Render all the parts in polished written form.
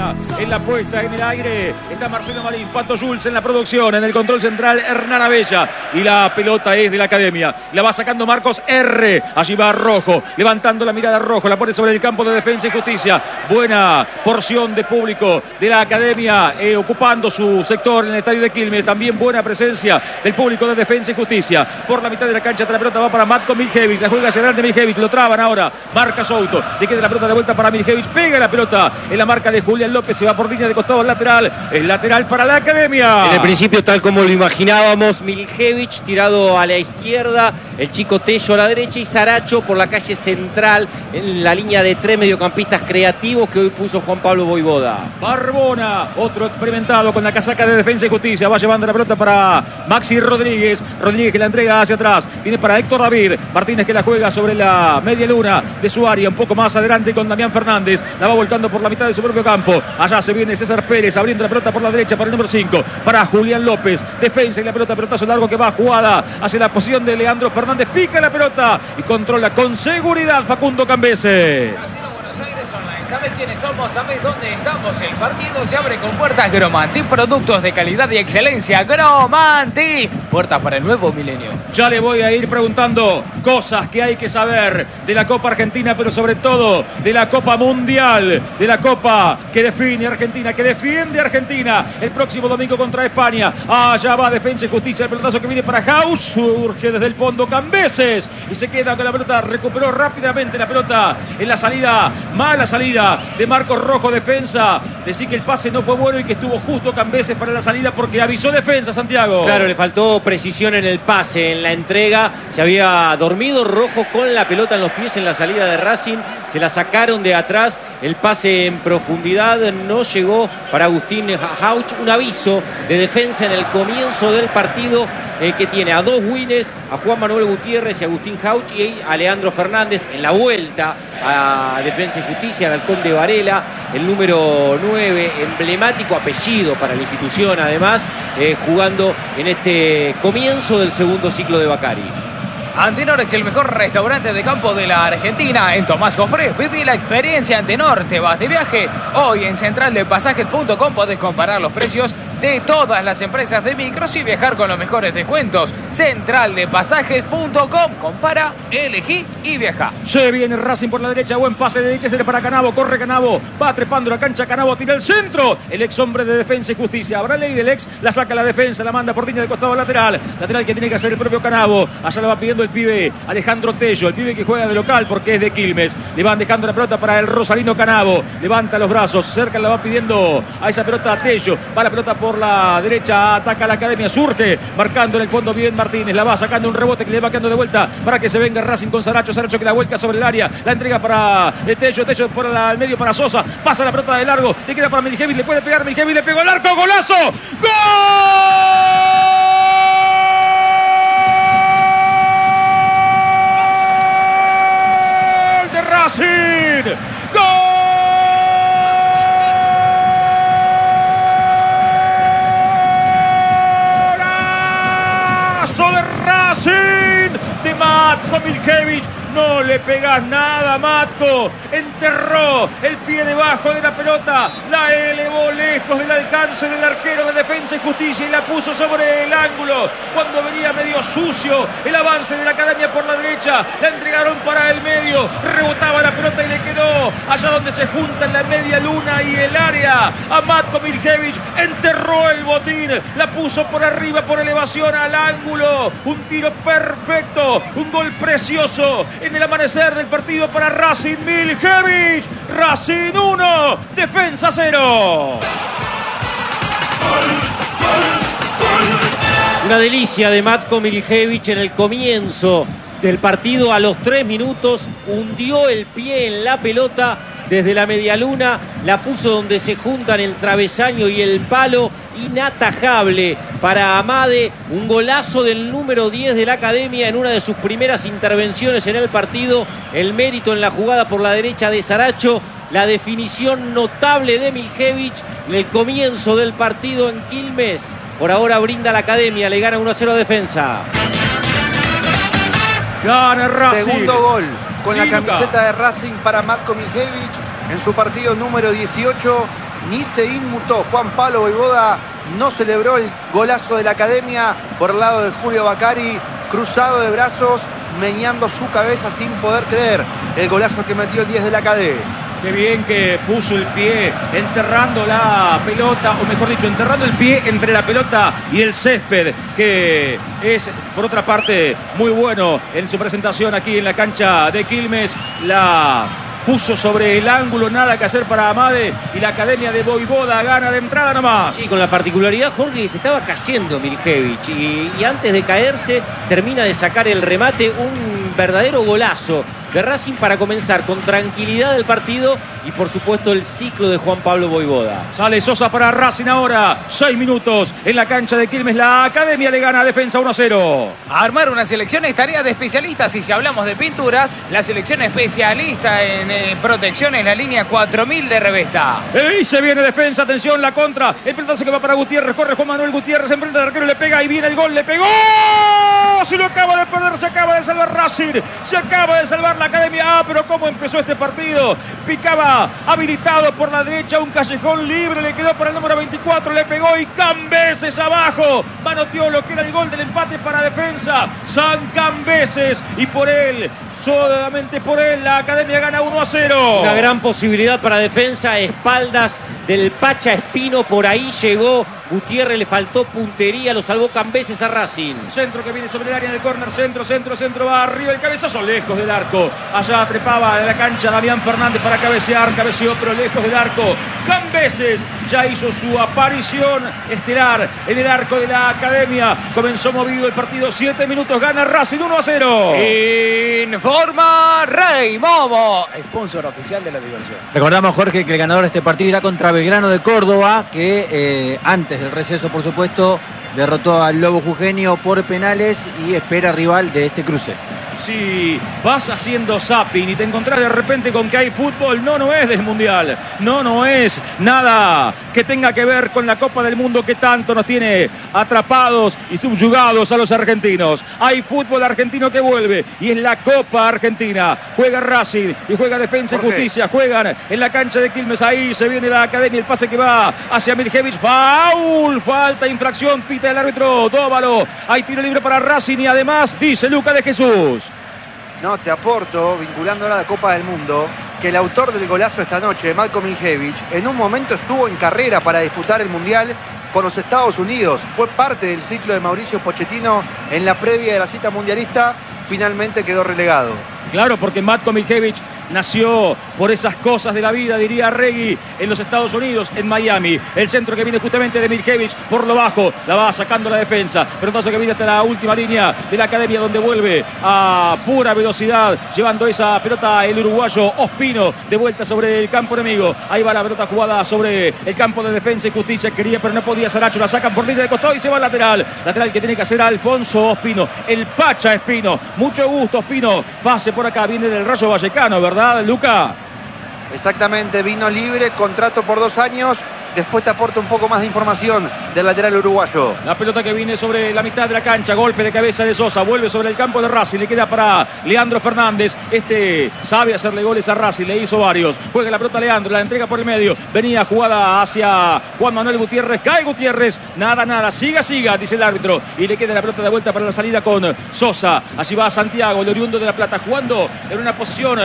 Academia. En la puesta en el aire está Marcelo Marín, Pato Jules en la producción, en el control central Hernán Abella. Y la pelota es de la Academia. La va sacando Marcos R. Allí va Rojo, levantando la mirada Rojo, la pone sobre el campo de Defensa y Justicia. Buena porción de público de la Academia ocupando su sector en el estadio de Quilmes. También buena presencia del público de Defensa y Justicia. Por la mitad de la cancha la pelota va para Matko Miljevic. La juega hacia adelante Miljevic, lo traban ahora. Marca Souto, le queda la pelota de vuelta para Miljevic. Pega la pelota en la marca de Julián López. Se va por línea de costado al lateral. Es lateral para la Academia. En el principio, tal como lo imaginábamos, Miljevic tirado a la izquierda, el chico Tello a la derecha y Saracho por la calle central en la línea de tres mediocampistas creativos que hoy puso Juan Pablo Voivoda. Barbona, otro experimentado con la casaca de Defensa y Justicia, va llevando la pelota para Maxi Rodríguez. Rodríguez que la entrega hacia atrás, viene para Héctor David Martínez, que la juega sobre la media luna de su área, un poco más adelante con Damián Fernández, la va volcando por la mitad de su propio campo. Allá se viene César Pérez abriendo la pelota por la derecha para el número 5, para Julián López. Defensa y la pelota, pelotazo largo que va jugada hacia la posición de Leandro Fernández. Pica la pelota y controla con seguridad Facundo Cambeses. ¿Sabes quiénes somos? ¿Sabes dónde estamos? El partido se abre con puertas Gromanti, productos de calidad y excelencia. Gromanti, puertas para el nuevo milenio. Ya le voy a ir preguntando cosas que hay que saber de la Copa Argentina, pero sobre todo de la Copa Mundial, de la Copa que define Argentina, que defiende Argentina el próximo domingo contra España. Allá va Defensa y Justicia, el pelotazo que viene para Haus, surge desde el fondo Cambeses y se queda con la pelota, recuperó rápidamente la pelota en la salida, mala salida de Marcos Rojo, Defensa. Decir que el pase no fue bueno y que estuvo justo Cambeses para la salida porque avisó Defensa, Santiago. Claro, le faltó precisión en el pase, en la entrega. Se había dormido Rojo con la pelota en los pies en la salida de Racing. Se la sacaron de atrás. El pase en profundidad no llegó para Agustín Hauch. Un aviso de Defensa en el comienzo del partido que tiene a dos Wines, a Juan Manuel Gutiérrez y Agustín Hauch y a Leandro Fernández en la vuelta a Defensa y Justicia, al Halcón de Varela, el número 9, emblemático apellido para la institución además, jugando en este comienzo del segundo ciclo de Bacari. Antenor es el mejor restaurante de campo de la Argentina. En Tomás Cofré, viví la experiencia Antenor. Te vas de viaje. Hoy en centraldepasajes.com podés comparar los precios de todas las empresas de micros y viajar con los mejores descuentos. Centraldepasajes.com. Compara, elegí y viaja. Se viene Racing por la derecha, buen pase de derecha, se le para Canavo, corre Canavo, va trepando la cancha, Canavo tira el centro, el ex hombre de Defensa y Justicia, habrá ley del ex, la saca la defensa, la manda por línea de costado lateral que tiene que hacer el propio Canavo, allá la va pidiendo el pibe Alejandro Tello, el pibe que juega de local porque es de Quilmes, le van dejando la pelota para el Rosalino Canavo, levanta los brazos, cerca la va pidiendo a esa pelota a Tello, va la pelota por la derecha, ataca la Academia, surge, marcando en el fondo bien Martínez, la va sacando un rebote que le va quedando de vuelta para que se venga Racing con Saracho que la vuelca sobre el área, la entrega para Tello por el medio para Sosa, pasa la pelota de largo, le queda para Miljevic, le puede pegar Miljevic, le pegó el arco, golazo, ¡gol! De Racing, golazo de Racing de Matko Miljevic. No le pegas nada, Matko. Enterró el pie debajo de la pelota. La elevó lejos del alcance del arquero de Defensa y Justicia y la puso sobre el ángulo. Cuando venía medio sucio el avance de la Academia por la derecha, la entregaron para el medio. Rebotaba la pelota y le quedó allá donde se juntan la media luna y el área. A Matko Miljevic enterró el botín. La puso por arriba por elevación al ángulo. Un tiro perfecto. Un gol precioso en el amanecer del partido para Racing. Miljevic, Racing 1, Defensa 0. Una delicia de Matko Miljevic en el comienzo del partido. A los 3 minutos hundió el pie en la pelota desde la medialuna, la puso donde se juntan el travesaño y el palo. Inatajable para Amade, un golazo del número 10 de la Academia en una de sus primeras intervenciones en el partido. El mérito en la jugada por la derecha de Saracho, la definición notable de Miljevic en el comienzo del partido en Quilmes. Por ahora brinda la Academia, le gana 1-0 a Defensa. Gana Racing. Segundo gol con la camiseta de Racing para Matko Miljevic en su partido número 18 ni se inmutó. Juan Pablo Vojvoda no celebró el golazo de la Academia por el lado de Julio Bacari, cruzado de brazos, meneando su cabeza sin poder creer el golazo que metió el 10 de la Academia. Qué bien que puso el pie enterrando la pelota, o mejor dicho, enterrando el pie entre la pelota y el césped, que es, por otra parte, muy bueno en su presentación aquí en la cancha de Quilmes. La puso sobre el ángulo, nada que hacer para Amade, y la Academia de Vojvoda gana de entrada nomás. Sí, con la particularidad, Jorge, que se estaba cayendo Miljevich y antes de caerse termina de sacar el remate, un verdadero golazo de Racing para comenzar con tranquilidad el partido y por supuesto el ciclo de Juan Pablo Vojvoda. Sale Sosa para Racing ahora, 6 minutos en la cancha de Quilmes. La Academia le gana a Defensa 1-0. Armar una selección es tarea de especialistas, y si hablamos de pinturas, la selección especialista en protección es la línea 4000 de Revesta. Y se viene Defensa, atención, la contra, el pelotazo que va para Gutiérrez, corre Juan Manuel Gutiérrez, enfrente del arquero, le pega y viene el gol, le pegó. Se lo acaba de perder, se acaba de salvar Racing, se acaba de salvar la Academia. Pero cómo empezó este partido. Picaba habilitado por la derecha, un callejón libre, le quedó para el número 24, le pegó y Cambeses abajo, manoteó lo que era el gol del empate para Defensa. San Cambeses, y por él, solamente por él, la Academia gana 1-0. Una gran posibilidad para Defensa, espaldas del Pacha Espino, por ahí llegó Gutiérrez, le faltó puntería, lo salvó Cambeses a Racing. Centro que viene sobre el área del córner, centro, va arriba el cabezazo, lejos del arco. Allá trepaba de la cancha Damián Fernández para cabecear, cabeceó pero lejos del arco. Cambeses ya hizo su aparición estelar en el arco de la Academia. Comenzó movido el partido, 7 minutos, gana Racing 1-0. Informa Rey Momo, sponsor oficial de la diversión. Recordamos, Jorge, que el ganador de este partido irá contra Belgrano de Córdoba, que antes del receso, por supuesto, derrotó al Lobo Jujeño por penales y espera rival de este cruce. Si vas haciendo zapping y te encontrás de repente con que hay fútbol, no es del Mundial, no es nada que tenga que ver con la Copa del Mundo que tanto nos tiene atrapados y subyugados a los argentinos. Hay fútbol argentino que vuelve y es la Copa Argentina. Juega Racing y juega Defensa y Justicia, juegan en la cancha de Quilmes. Ahí se viene la Academia, el pase que va hacia Miljevich, foul, falta, infracción, pita el árbitro Dóvalo. Hay tiro libre para Racing y además dice Luca de Jesús. No, te aporto, vinculándola a la Copa del Mundo, que el autor del golazo esta noche, Matko Miljevich, en un momento estuvo en carrera para disputar el Mundial con los Estados Unidos. Fue parte del ciclo de Mauricio Pochettino en la previa de la cita mundialista. Finalmente quedó relegado. Claro, porque Matko Miljevich nació por esas cosas de la vida, diría Regui, en los Estados Unidos, en Miami. El centro que viene justamente de Miljevich por lo bajo, la va sacando la defensa. Pero entonces que viene hasta la última línea de la Academia, donde vuelve a pura velocidad, llevando esa pelota el uruguayo Ospino, de vuelta sobre el campo enemigo. Ahí va la pelota jugada sobre el campo de Defensa y Justicia. Quería, pero no podía. Saracho la sacan por línea de costado y se va al lateral. Lateral que tiene que hacer Alfonso Ospino, el Pacha Espino. Mucho gusto, Ospino. Pase por acá, viene del Rayo Vallecano, ¿verdad, Luca? Exactamente, vino libre, contrato por 2 años. Después te aporto un poco más de información del lateral uruguayo. La pelota que viene sobre la mitad de la cancha, golpe de cabeza de Sosa, vuelve sobre el campo de Racing, le queda para Leandro Fernández. Este sabe hacerle goles a Racing, le hizo varios. Juega la pelota Leandro, la entrega por el medio. Venía jugada hacia Juan Manuel Gutiérrez, cae Gutiérrez, nada, siga, dice el árbitro. Y le queda la pelota de vuelta para la salida con Sosa. Allí va Santiago, el oriundo de La Plata, jugando en una posición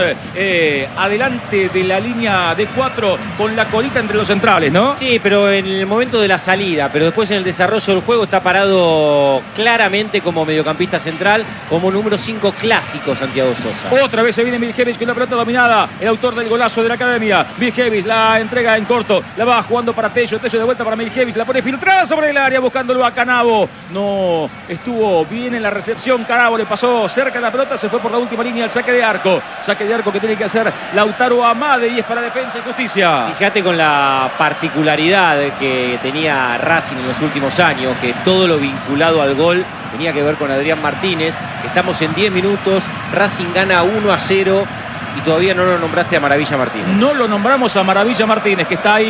adelante de la línea de 4, con la colita entre los centrales, ¿no? Sí, pero en el momento de la salida, pero después en el desarrollo del juego está parado claramente como mediocampista central, como número 5 clásico Santiago Sosa. Otra vez se viene Miljevich con la pelota dominada, el autor del golazo de la Academia. Miljevich la entrega en corto, la va jugando para Tello de vuelta para Miljevich, la pone filtrada sobre el área buscándolo a Canavo. No estuvo bien en la recepción, Canavo le pasó cerca de la pelota, se fue por la última línea al saque de arco que tiene que hacer Lautaro Amade y es para Defensa y Justicia. Fíjate con la particularidad que tenía Racing en los últimos años, que todo lo vinculado al gol tenía que ver con Adrián Martínez. Estamos en 10 minutos, Racing gana 1-0 y todavía no lo nombraste a Maravilla Martínez. No lo nombramos a Maravilla Martínez, que está ahí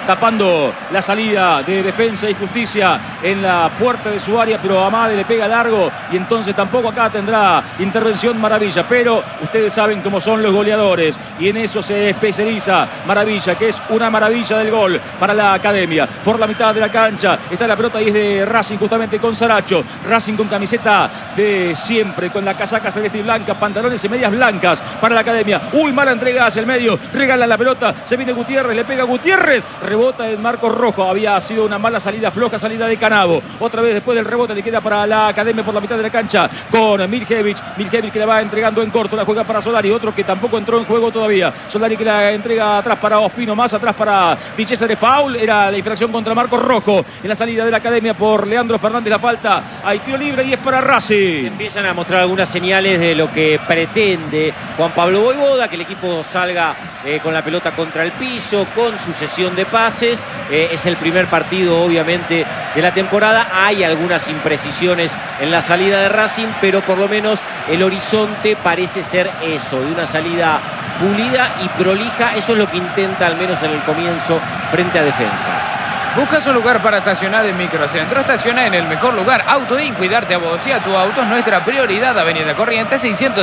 tapando la salida de Defensa y Justicia en la puerta de su área, pero Amade le pega largo y entonces tampoco acá tendrá intervención Maravilla, pero ustedes saben cómo son los goleadores y en eso se especializa Maravilla, que es una maravilla del gol para la Academia. Por la mitad de la cancha está la pelota y es de Racing justamente con Saracho. Racing con camiseta de siempre, con la casaca celeste y blanca, pantalones y medias blancas para la Academia. Uy, mala entrega hacia el medio, regala la pelota, se viene Gutiérrez, le pega Gutiérrez, rebota en Marcos Rojo. Había sido una mala salida, floja salida de Canavo. Otra vez después del rebote le queda para la Academia por la mitad de la cancha con Miljevich que la va entregando en corto, la juega para Solari, otro que tampoco entró en juego todavía. Solari que la entrega atrás para Ospino, más atrás para Di Cesare, foul, era la infracción contra Marcos Rojo en la salida de la Academia por Leandro Fernández. La falta, hay tiro libre y es para Racing. Empiezan a mostrar algunas señales de lo que pretende Juan Pablo Vojvoda, que el equipo salga con la pelota contra el piso, con sucesión de pases. Es el primer partido obviamente de la temporada, hay algunas imprecisiones en la salida de Racing, pero por lo menos el horizonte parece ser eso, de una salida pulida y prolija. Eso es lo que intenta al menos en el comienzo frente a Defensa. ¿Buscas un lugar para estacionar en Microcentro? Estaciona en el mejor lugar. Autoin, cuidarte a vos y a tu auto es nuestra prioridad. Avenida Corrientes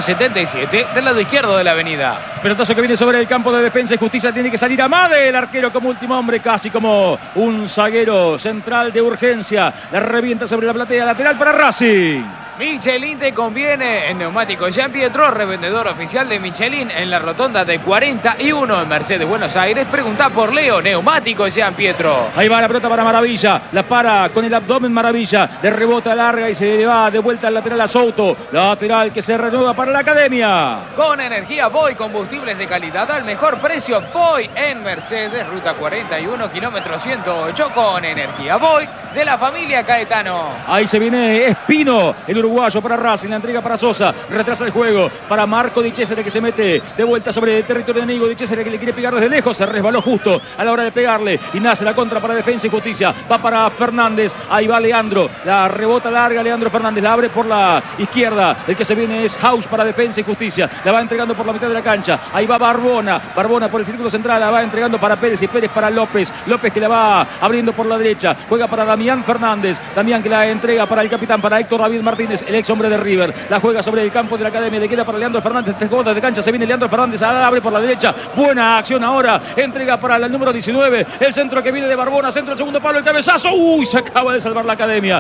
677, del lado izquierdo de la avenida. Pelotazo que viene sobre el campo de Defensa y Justicia. Tiene que salir Amade, el arquero como último hombre, casi como un zaguero central de urgencia. La revienta sobre la platea lateral para Racing. Michelin te conviene en Neumáticos Gianpietro, revendedor oficial de Michelin en la rotonda de 41 en Mercedes, Buenos Aires. Pregunta por Leo, Neumáticos Gianpietro. Ahí va la pelota para Maravilla, la para con el abdomen Maravilla, de rebota larga y se le va de vuelta al lateral a Souto. Lateral que se renueva para la Academia. Con energía Voy, combustibles de calidad al mejor precio. Voy en Mercedes, ruta 41, kilómetro 108, con energía Voy de la familia Caetano. Ahí se viene Espino, el uruguayo para Racing, la entrega para Sosa, retrasa el juego para Marco Di Cesare, que se mete de vuelta sobre el territorio enemigo. Di Cesare que le quiere pegar desde lejos, se resbaló justo a la hora de pegarle y nace la contra para Defensa y Justicia. Va para Fernández, ahí va Leandro, la rebota larga Leandro Fernández, la abre por la izquierda, el que se viene es Hausch para Defensa y Justicia, la va entregando por la mitad de la cancha. Ahí va Barbona por el círculo central, la va entregando para Pérez y Pérez para López que la va abriendo por la derecha, juega para Damián Fernández, Damián que la entrega para el capitán, para Héctor David Martínez, el ex hombre de River, la juega sobre el campo de la Academia, le queda para Leandro Fernández, 3 cuotas de cancha, se viene Leandro Fernández, abre por la derecha, buena acción ahora, entrega para el número 19, el centro que viene de Barbona, centro del segundo palo, el cabezazo, se acaba de salvar la Academia,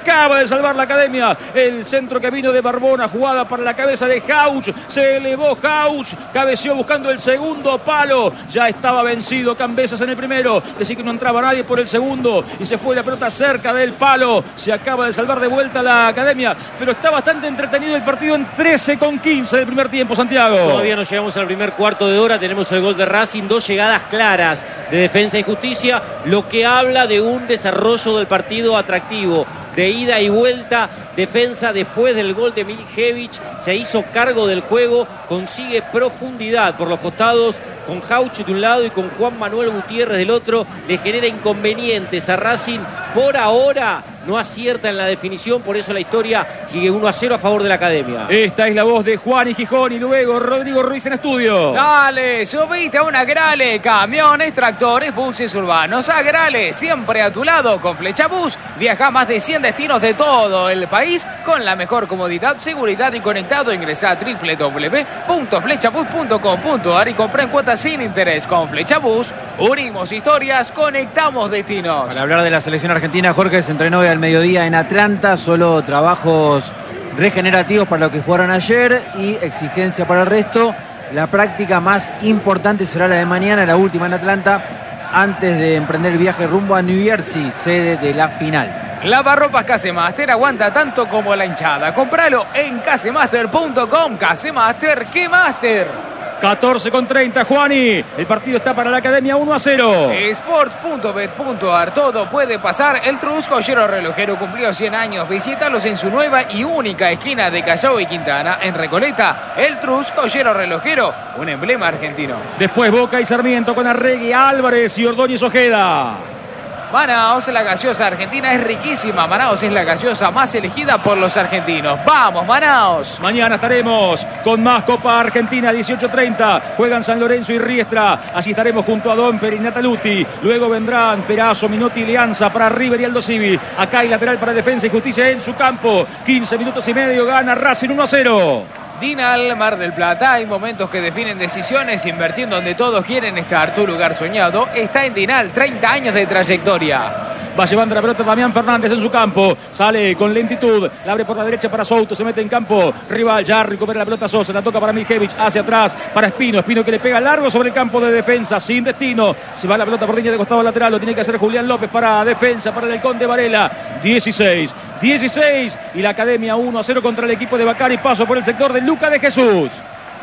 el centro que vino de Barbona, jugada para la cabeza de Hausch, se elevó Hausch, cabeció buscando el segundo palo, ya estaba vencido Cambesas en el primero, decía que no entraba nadie por el segundo y se fue la pelota cerca del palo, se acaba de salvar de vuelta la Academia, pero está bastante entretenido el partido en 13:15 del primer tiempo, Santiago. Todavía no llegamos al primer cuarto de hora, tenemos el gol de Racing, 2 llegadas claras de Defensa y Justicia, lo que habla de un desarrollo del partido atractivo, de ida y vuelta. Defensa, después del gol de Miljevich, se hizo cargo del juego, consigue profundidad por los costados, con Hausch de un lado y con Juan Manuel Gutiérrez del otro, le genera inconvenientes a Racing. Por ahora no acierta en la definición, por eso la historia sigue 1-0 a favor de la Academia. Esta es la voz de Juan y Gijón y luego Rodrigo Ruiz en estudio. Dale, subite a una Grale, camiones, tractores, buses urbanos. A Grale, siempre a tu lado con Flecha Bus. Viaja a más de 100 destinos de todo el país con la mejor comodidad, seguridad y conectado. Ingresa a www.flechabus.com.ar y compra en cuotas sin interés. Con Flecha Bus, unimos historias, conectamos destinos. Para hablar de la selección argentina, Jorge se entrenó hoy al mediodía en Atlanta, solo trabajos regenerativos para lo que jugaron ayer y exigencia para el resto. La práctica más importante será la de mañana, la última en Atlanta, antes de emprender el viaje rumbo a New Jersey, sede de la final. Lavarropas Casemaster aguanta tanto como la hinchada. Compralo en casemaster.com. Casemaster, ¿qué Master? 14:30, Juani. El partido está para la Academia 1-0. Sport.bet.ar. Todo puede pasar. El Trus Joyero Relojero cumplió 100 años. Visítalos en su nueva y única esquina de Callao y Quintana, en Recoleta. El Trus Joyero Relojero, un emblema argentino. Después Boca y Sarmiento con Arregui, Álvarez y Ordóñez Ojeda. Manaos, la gaseosa argentina es riquísima. Manaos es la gaseosa más elegida por los argentinos. ¡Vamos, Manaos! Mañana estaremos con más Copa Argentina, 18:30. Juegan San Lorenzo y Riestra. Allí estaremos junto a Domper y Nataluti. Luego vendrán Perazo, Minotti y Leanza para River y Aldo Civi. Acá hay lateral para Defensa y Justicia en su campo. 15 minutos y medio, gana Racing 1-0. Dinal, Mar del Plata, hay momentos que definen decisiones, invertir donde todos quieren estar. Tu lugar soñado está en Dinal, 30 años de trayectoria. Va llevando la pelota Damián Fernández en su campo. Sale con lentitud. La abre por la derecha para Souto. Se mete en campo rival. Ya recupera la pelota Sosa. La toca para Miljevic. Hacia atrás para Espino. Espino que le pega largo sobre el campo de Defensa. Sin destino. Se va la pelota por línea de costado lateral. Lo tiene que hacer Julián López para Defensa. Para el Conde Varela. 16. Y la Academia 1-0 contra el equipo de Bacari. Paso por el sector de Luca de Jesús.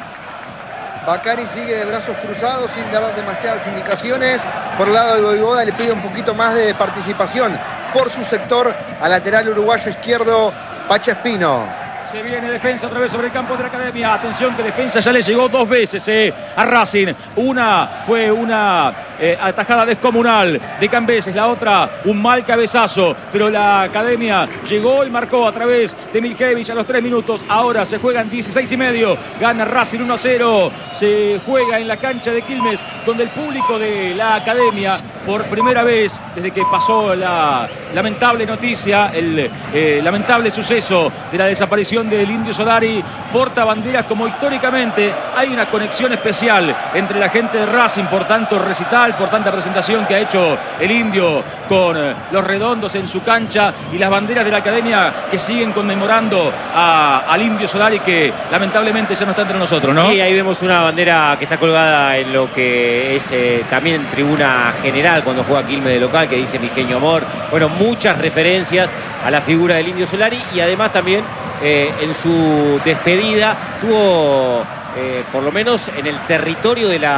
Bacari sigue de brazos cruzados sin dar demasiadas indicaciones. Por el lado del Voivoda le pide un poquito más de participación por su sector al lateral uruguayo izquierdo, Pacha Espino. Se viene Defensa otra vez sobre el campo de la Academia. Atención que Defensa ya le llegó 2 veces a Racing. Una fue una atajada descomunal de Cambeses. La otra un mal cabezazo. Pero la Academia llegó y marcó a través de Miljevic a los 3 minutos. Ahora se juegan 16 y medio. Gana Racing 1-0. Se juega en la cancha de Quilmes, donde el público de la Academia, por primera vez desde que pasó la lamentable noticia, el lamentable suceso de la desaparición del Indio Solari, porta banderas como históricamente hay una conexión especial entre la gente de Racing por tanto recital, por tanta presentación que ha hecho el Indio con los redondos en su cancha y las banderas de la Academia que siguen conmemorando al Indio Solari, que lamentablemente ya no está entre nosotros, ¿no? Sí, ahí vemos una bandera que está colgada en lo que es también en tribuna general cuando juega Quilmes de local, que dice Mi Genio Amor. Bueno, muchas referencias a la figura del Indio Solari y además también en su despedida tuvo por lo menos en el territorio de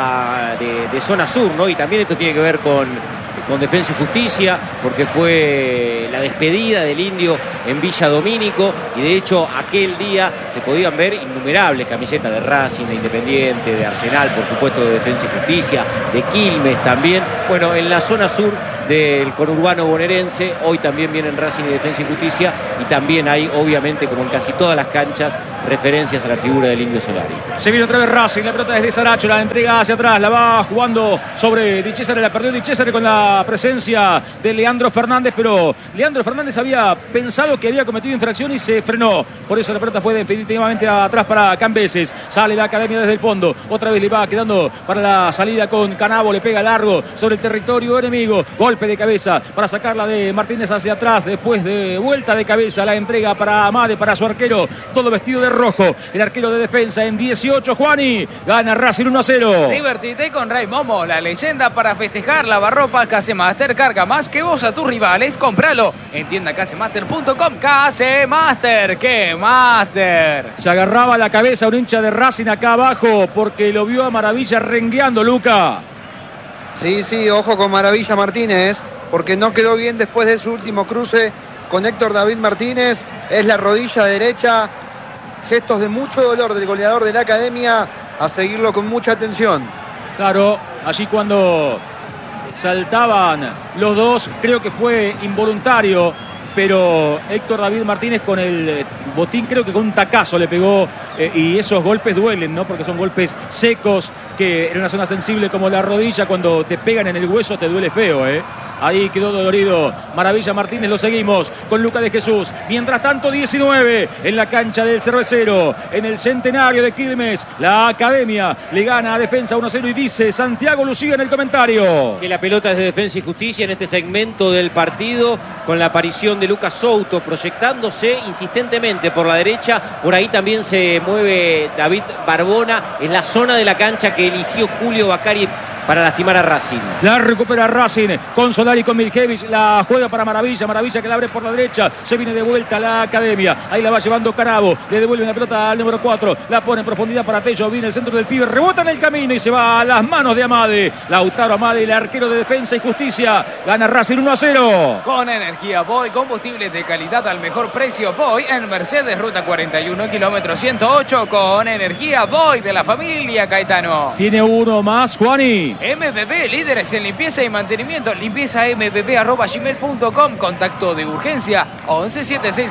zona sur, ¿no? Y también esto tiene que ver con Defensa y Justicia, porque fue la despedida del Indio en Villa Domínico y de hecho aquel día se podían ver innumerables camisetas de Racing, de Independiente, de Arsenal, por supuesto de Defensa y Justicia, de Quilmes también. Bueno, en la zona sur del conurbano bonaerense hoy también vienen Racing y Defensa y Justicia y también hay, obviamente, como en casi todas las canchas, referencias a la figura del Indio Solari. Se viene otra vez Racing, la pelota desde Saracho, la entrega hacia atrás, la va jugando sobre Di Cesare, la perdió Di Cesare con la presencia de Leandro Fernández, pero Leandro Fernández había pensado que había cometido infracción y se frenó, por eso la pelota fue definitivamente atrás para Cambeses. Sale la Academia desde el fondo, otra vez le va quedando para la salida con Canavo, le pega largo sobre el territorio enemigo, golpe de cabeza para sacarla de Martínez hacia atrás, después de vuelta de cabeza, la entrega para Amade, para su arquero, todo vestido de rojo, el arquero de Defensa en 18, Juani, gana Racing 1-0. Divertite con Ray Momo, la leyenda para festejar. Lavarropa Casemaster, carga más que vos a tus rivales, cómpralo en tiendacasemaster.com. Casemaster, ¡qué master! Se agarraba la cabeza un hincha de Racing acá abajo porque lo vio a Maravilla rengueando, Luca. Sí, ojo con Maravilla Martínez, porque no quedó bien después de su último cruce con Héctor David Martínez. Es la rodilla derecha. Gestos de mucho dolor del goleador de la Academia, a seguirlo con mucha atención. Claro, allí cuando saltaban los dos, creo que fue involuntario, pero Héctor David Martínez con el botín, creo que con un tacazo le pegó, y esos golpes duelen, ¿no? Porque son golpes secos, que en una zona sensible como la rodilla, cuando te pegan en el hueso te duele feo, ¿eh? Ahí quedó dolorido Maravilla Martínez, lo seguimos con Luca de Jesús. Mientras tanto, 19 en la cancha del Cervecero, en el centenario de Quilmes. La Academia le gana a Defensa 1-0 y dice Santiago Lucía en el comentario que la pelota es de Defensa y Justicia en este segmento del partido, con la aparición de Lucas Souto proyectándose insistentemente por la derecha. Por ahí también se mueve David Barbona, en la zona de la cancha que eligió Julio Bacari para lastimar a Racing. La recupera Racing con Solari, con Miljevic, la juega para Maravilla que la abre por la derecha, se viene de vuelta a la Academia, ahí la va llevando Canavo, le devuelve la pelota al número 4, la pone en profundidad para Tello, viene el centro del pibe, rebota en el camino y se va a las manos de Amade. Lautaro Amade, el arquero de Defensa y Justicia, gana Racing 1-0. Con energía Voy, combustibles de calidad al mejor precio. Voy en Mercedes, ruta 41, kilómetro 108, con energía Voy de la familia Caetano. Tiene uno más, Juani. MBB, líderes en limpieza y mantenimiento. limpiezambb@gmail.com. Contacto de urgencia 11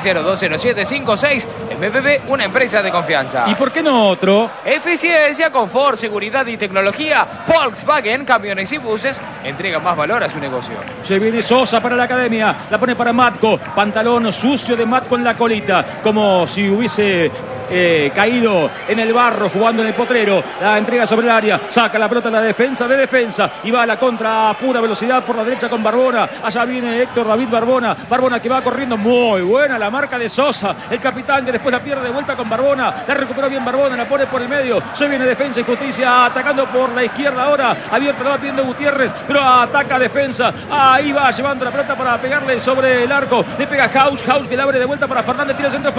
76020756. MBB, una empresa de confianza. ¿Y por qué no otro? Eficiencia, confort, seguridad y tecnología. Volkswagen, camiones y buses, entrega más valor a su negocio. Se viene Sosa para la academia, la pone para Matco, pantalón sucio de Matco en la colita, como si hubiese caído en el barro jugando en el potrero. La entrega sobre el área, saca la pelota a la defensa de defensa y va a la contra a pura velocidad por la derecha con Barbona. Allá viene Héctor David Barbona, Barbona que va corriendo, muy buena la marca de Sosa, el capitán que después la pierde de vuelta con Barbona, la recuperó bien Barbona, la pone por el medio, se viene Defensa y Justicia atacando por la izquierda ahora, abierto la va pidiendo Gutiérrez, pero ataca Defensa, ahí va llevando la pelota para pegarle sobre el arco, le pega House que la abre de vuelta para Fernández, tira el centro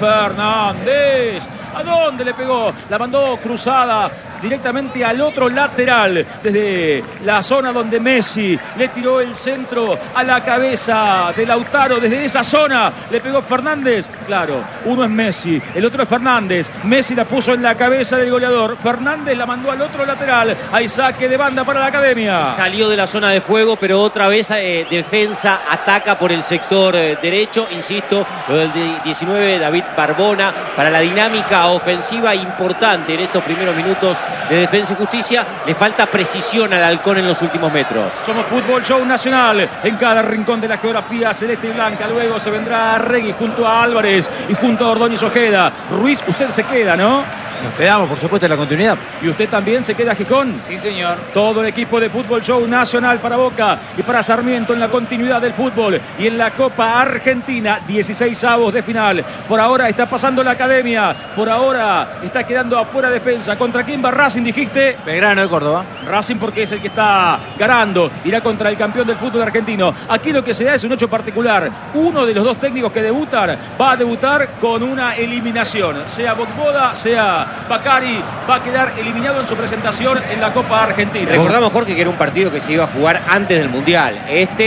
Fernández. ¿A dónde le pegó? La mandó cruzada directamente al otro lateral, desde la zona donde Messi le tiró el centro a la cabeza de Lautaro. Desde esa zona le pegó Fernández. Claro, uno es Messi, el otro es Fernández. Messi la puso en la cabeza del goleador. Fernández la mandó al otro lateral. Hay saque de banda para la academia. Salió de la zona de fuego, pero otra vez Defensa ataca por el sector derecho. Insisto, lo del 19, David Barbona, para la dinámica ofensiva importante en estos primeros minutos de Defensa y Justicia. Le falta precisión al Halcón en los últimos metros. Somos Fútbol Show Nacional en cada rincón de la geografía celeste y blanca. Luego se vendrá Regui junto a Álvarez y junto a Ordóñez Ojeda. Ruiz, usted se queda, ¿no? Nos quedamos, por supuesto, en la continuidad. ¿Y usted también se queda, Gijón? Sí, señor. Todo el equipo de Fútbol Show Nacional para Boca y para Sarmiento en la continuidad del fútbol y en la Copa Argentina, 16avos de final. Por ahora está pasando la academia, por ahora está quedando afuera Defensa. ¿Contra quién va Racing, dijiste? Belgrano de Córdoba. Racing porque es el que está ganando, irá contra el campeón del fútbol argentino. Aquí lo que se da es un hecho particular. Uno de los dos técnicos que debutan va a debutar con una eliminación. Sea Bogboda, sea Bacari, va a quedar eliminado en su presentación en la Copa Argentina. Recordamos, Jorge, que era un partido que se iba a jugar antes del Mundial.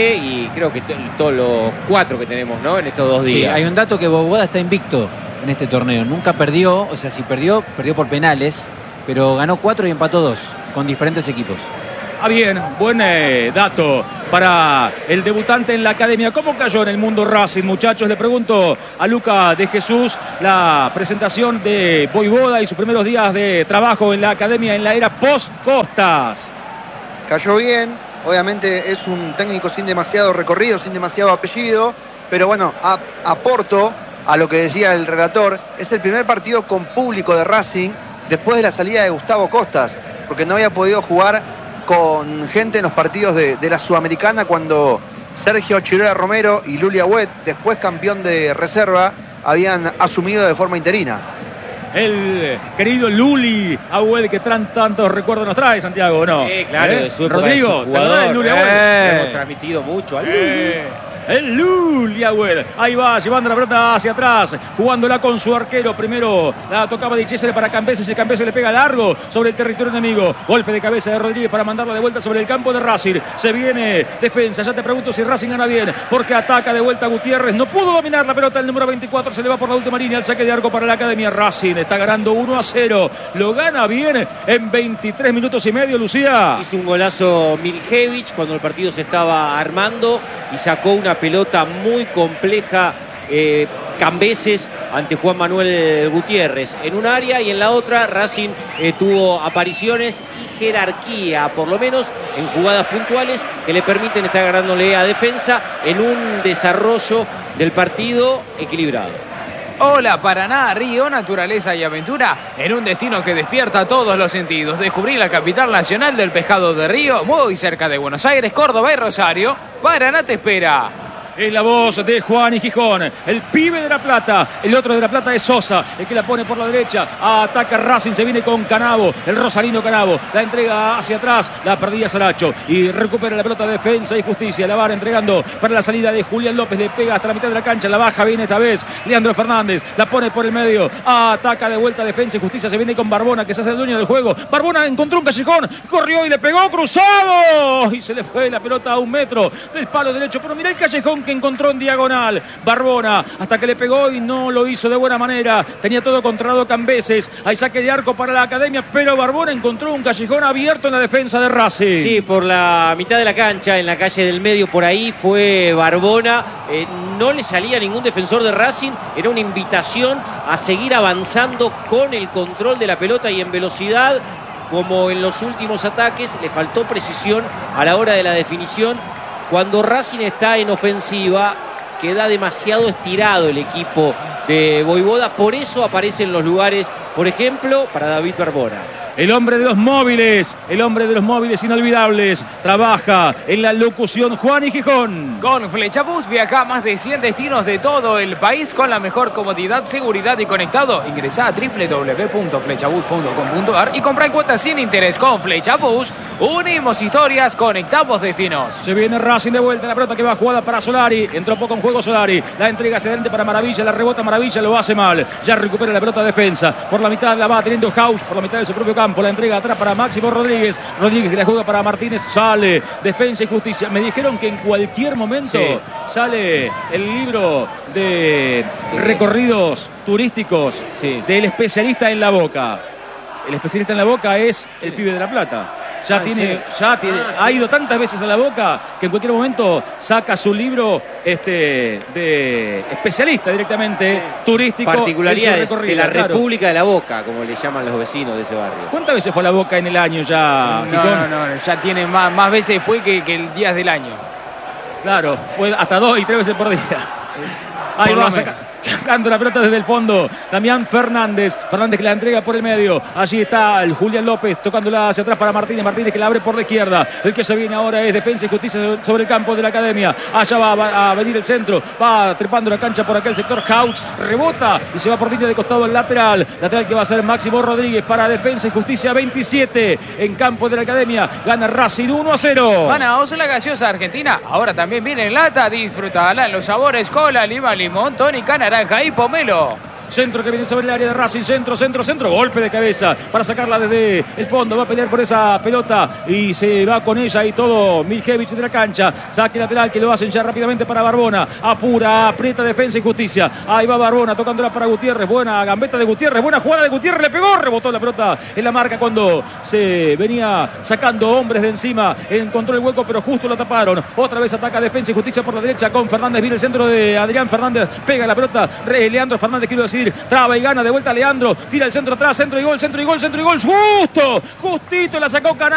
Y creo que todos los 4 que tenemos, ¿no? En estos 2 días. Sí, hay un dato que Bogboda está invicto en este torneo. Nunca perdió, o sea, si perdió por penales, pero ganó 4 y empató 2 con diferentes equipos. Ah, bien, buen dato para el debutante en la academia. ¿Cómo cayó en el mundo Racing, muchachos? Le pregunto a Luca de Jesús la presentación de Voivoda y sus primeros días de trabajo en la academia en la era post-Costas. Cayó bien, obviamente es un técnico sin demasiado recorrido, sin demasiado apellido, pero bueno, aporto a lo que decía el relator, es el primer partido con público de Racing después de la salida de Gustavo Costas, porque no había podido jugar con gente en los partidos de la Sudamericana cuando Sergio Chirola Romero y Luli Agüed, después campeón de reserva, habían asumido de forma interina. El querido Luli Agüed, que tantos recuerdos nos trae, Santiago, ¿no? Claro, de su época, Rodrigo, de su ¿te acordás del Luli Agüed? Hemos transmitido mucho al Luli. El Luli Agüed, ahí va, llevando la pelota hacia atrás, jugándola con su arquero. Primero la tocaba de Chesel para Cambeses, y Cambeses le pega largo sobre el territorio enemigo. Golpe de cabeza de Rodríguez para mandarla de vuelta sobre el campo de Racing. Se viene Defensa, ya te pregunto si Racing gana bien, porque ataca de vuelta Gutiérrez. No pudo dominar la pelota, el número 24 se le va por la última línea, el saque de arco para la academia. Racing está ganando 1-0, lo gana bien en 23 minutos y medio, Lucía. Hizo un golazo Miljevic cuando el partido se estaba armando y sacó una pelota muy compleja Cambeses ante Juan Manuel Gutiérrez en un área, y en la otra Racing tuvo apariciones y jerarquía, por lo menos en jugadas puntuales que le permiten estar ganándole a Defensa en un desarrollo del partido equilibrado. Hola Paraná, Río, naturaleza y aventura en un destino que despierta todos los sentidos. Descubrí la capital nacional del pescado de Río, muy cerca de Buenos Aires, Córdoba y Rosario. Paraná te espera. Es la voz de Juan y Gijón, el pibe de La Plata. El otro de La Plata es Sosa, el que la pone por la derecha. Ataca Racing, se viene con Canavo, el rosarino Canavo. La entrega hacia atrás, la perdía Saracho y recupera la pelota Defensa y Justicia. La va entregando para la salida de Julián López. Le pega hasta la mitad de la cancha, la baja bien esta vez Leandro Fernández. La pone por el medio, ataca de vuelta Defensa y Justicia. Se viene con Barbona, que se hace el dueño del juego. Barbona encontró un callejón, corrió y le pegó cruzado. Y se le fue la pelota a 1 metro del palo derecho. Pero mirá el callejón que encontró en diagonal. Barbona, hasta que le pegó y no lo hizo de buena manera. Tenía todo controlado Cambeses. Hay saque de arco para la Academia, pero Barbona encontró un callejón abierto en la defensa de Racing. Sí, por la mitad de la cancha, en la calle del medio, por ahí fue Barbona. No le salía ningún defensor de Racing. Era una invitación a seguir avanzando con el control de la pelota y en velocidad. Como en los últimos ataques, le faltó precisión a la hora de la definición. Cuando Racing está en ofensiva, queda demasiado estirado el equipo de Voivoda. Por eso aparecen los lugares, por ejemplo, para David Barbona. El hombre de los móviles inolvidables. Trabaja en la locución Juan y Gijón. Con Flechabús viaja a más de 100 destinos de todo el país con la mejor comodidad, seguridad y conectado. Ingresá a www.flechabús.com.ar y compra en cuotas sin interés. Con Flechabús unimos historias, conectamos destinos. Se viene Racing de vuelta, la pelota que va jugada para Solari. Entró poco en juego Solari. La entrega excedente para Maravilla, la rebota Maravilla, lo hace mal. Ya recupera la pelota de defensa. Por la mitad la va teniendo House, por la mitad de su propio campo. La entrega atrás para Máximo Rodríguez. Rodríguez que la juega para Martínez. Sale Defensa y Justicia. Me dijeron que en cualquier momento sale el libro de recorridos turísticos del especialista en la Boca. El especialista en la Boca es el pibe de La Plata. Ha ido tantas veces a La Boca que en cualquier momento saca su libro de especialista directamente turístico. Particularidades de la República de La Boca, como le llaman los vecinos de ese barrio. ¿Cuántas veces fue a La Boca en el año ya, Gijón? No, ya tiene más veces fue que el día del año. Claro, fue hasta 2 y 3 veces por día. Ahí va sacando la pelota desde el fondo. Damián Fernández que la entrega por el medio. Allí está el Julián López tocándola hacia atrás para Martínez que la abre por la izquierda. El que se viene ahora es Defensa y Justicia sobre el campo de la Academia. Allá va a venir el centro. Va trepando la cancha por aquel sector. House rebota y se va por línea de costado el lateral que va a ser Máximo Rodríguez para Defensa y Justicia. 27 en campo de la Academia. Gana Racing 1-0. Ganaos la gaseosa argentina. Ahora también viene en lata. Disfrutala en los sabores cola, lima, limón, tónica, naranja y pomelo. Centro que viene sobre el área de Racing. Centro. Golpe de cabeza para sacarla desde el fondo. Va a pelear por esa pelota y se va con ella y todo Miljevich de la cancha. Saque lateral que lo hacen ya rápidamente para Barbona. Apura, aprieta Defensa y Justicia. Ahí va Barbona tocándola para Gutiérrez. Buena gambeta de Gutiérrez. Buena jugada de Gutiérrez. Le pegó. Rebotó la pelota en la marca cuando se venía sacando hombres de encima. Encontró el hueco pero justo lo taparon. Otra vez ataca Defensa y Justicia por la derecha con Fernández. Viene el centro de Adrián Fernández. Pega la pelota. Leandro Fernández, quiero decir. Traba y gana de vuelta Leandro. Tira el centro atrás. Centro y gol. Justito la sacó Canal.